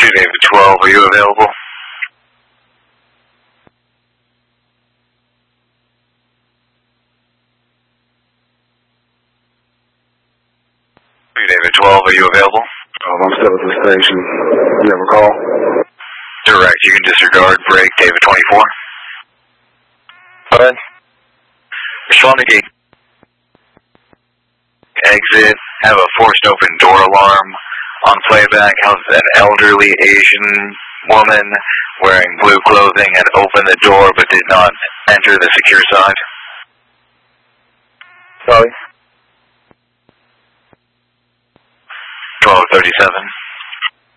David 12, are you available? David 12, are you available? I'm still at the station. You have a call? Direct, you can disregard, break, David 24. Go ahead. Respond to gate. Exit, have a forced open door alarm. On playback, has an elderly Asian woman wearing blue clothing had opened the door but did not enter the secure side. Sorry. 1237.